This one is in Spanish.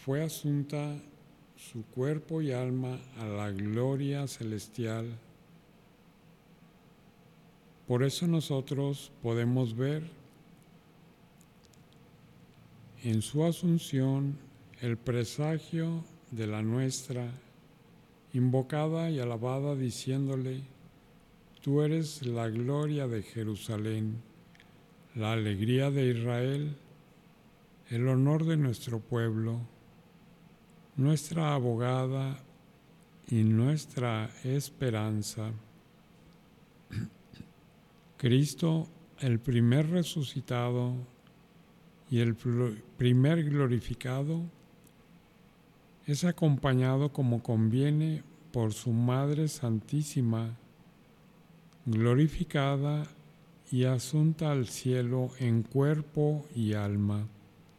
fue asunta su cuerpo y alma a la gloria celestial. Por eso nosotros podemos ver en su asunción el presagio de la nuestra, invocada y alabada diciéndole: tú eres la gloria de Jerusalén, la alegría de Israel, el honor de nuestro pueblo, nuestra abogada y nuestra esperanza. Cristo, el primer resucitado y el primer glorificado, es acompañado como conviene por su Madre Santísima, glorificada y asunta al cielo en cuerpo y alma.